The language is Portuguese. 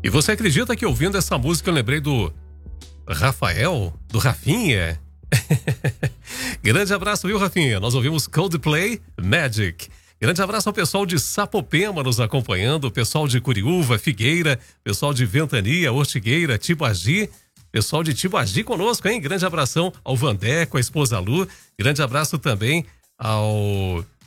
E você acredita que ouvindo essa música eu lembrei do Rafael, do Rafinha? Grande abraço, viu, Rafinha? Nós ouvimos Coldplay, Magic. Grande abraço ao pessoal de Sapopema nos acompanhando, pessoal de Curiúva, Figueira, pessoal de Ventania, Ortigueira, Tibagi, pessoal de Tibagi conosco, hein? Grande abração ao Vandeco, a esposa Lu. Grande abraço também ao